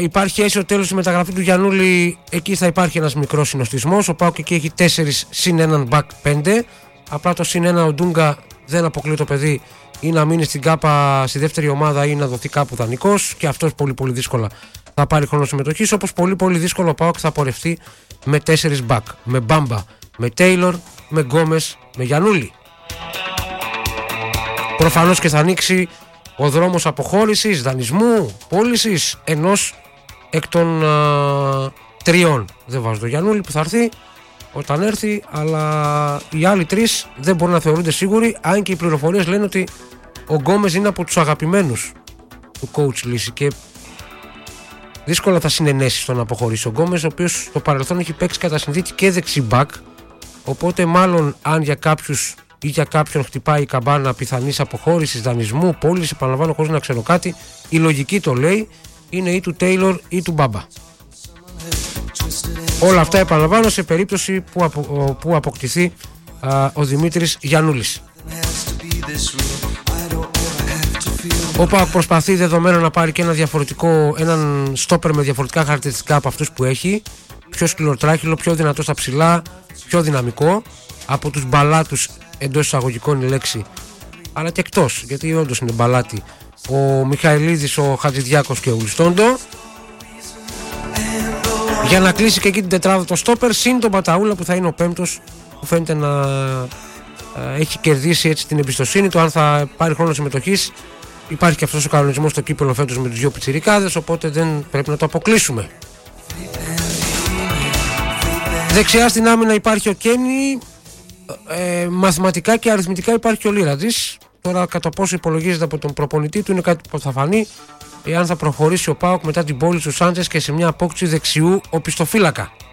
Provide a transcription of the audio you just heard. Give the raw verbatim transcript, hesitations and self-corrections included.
Υπάρχει έτσι ο τέλος τη μεταγραφή του Γιαννούλη. Εκεί θα υπάρχει ένας μικρός συνοστισμός. Ο ΠΑΟΚ εκεί έχει τέσσερα συν έναν μπακ πέντε. Απλά το συν ένα ο Ντούγκα δεν αποκλεί το παιδί ή να μείνει στην ΚΑΠΑ στη δεύτερη ομάδα ή να δοθεί κάπου δανεικός. Και αυτός πολύ πολύ δύσκολα θα πάρει χρόνο συμμετοχής. Όπως πολύ πολύ δύσκολο ο ΠΑΟΚ θα πορευτεί με τέσσερα μπακ. Με Μπάμπα, με Τέιλορ, με Γκόμες, με Γιαννούλη. Προφανώς και θα ανοίξει ο δρόμος αποχώρησης, δανεισμού, πώλησης ενός εκ των α, τριών. Δεν βάζω το Γιαννούλη που θα έρθει όταν έρθει, αλλά οι άλλοι τρεις δεν μπορούν να θεωρούνται σίγουροι, αν και οι πληροφορίες λένε ότι ο Γκόμες είναι από τους αγαπημένους του coach Λύση και δύσκολα θα συνενέσει στο να αποχωρήσει ο Γκόμες, ο οποίος στο παρελθόν έχει παίξει κατά συνθήκη και δεξιμπακ, οπότε μάλλον αν για κάποιους ή για κάποιον χτυπάει η καμπάνα πιθανής αποχώρησης, δανεισμού, πώληση, επαναλαμβάνω χωρίς να ξέρω κάτι, η λογική το λέει, είναι ή του Τέιλορ ή του Μπάμπα. Όλα αυτά επαναλαμβάνω σε περίπτωση που, απο, που αποκτηθεί α, ο Δημήτρης Γιαννούλης. Ο ΠΑΟΚ προσπαθεί δεδομένο να πάρει και ένα διαφορετικό, έναν στόπερ με διαφορετικά χαρακτηριστικά από αυτούς που έχει, πιο σκληροτράχυλο, πιο δυνατό στα ψηλά, πιο δυναμικό, από τους μπαλάτους εντός εισαγωγικών η λέξη, αλλά και εκτός, γιατί όντως είναι μπαλάτι, ο Μιχαηλίδης, ο Χατζηδιάκος και ο Ουλστόντο, για να κλείσει και εκεί την τετράδα το στόπερ, συν τον Παταούλα που θα είναι ο πέμπτος, που φαίνεται να α, έχει κερδίσει έτσι την εμπιστοσύνη του, αν θα πάρει χρόνο συμμετοχής. Υπάρχει και αυτός ο κανονισμός στο κύπελλο φέτος με τους δύο πιτσιρικάδες, οπότε δεν πρέπει να το αποκλείσουμε. Δεξιά στην άμυνα υπάρχει ο Κένι, ε, μαθηματικά και αριθμητικά υπάρχει ο Λίρατζης. Τώρα κατά πόσο υπολογίζεται από τον προπονητή του είναι κάτι που θα φανεί εάν θα προχωρήσει ο ΠΑΟΚ μετά την πώληση του Σάντζες και σε μια απόκτηση δεξιού οπισθοφύλακα.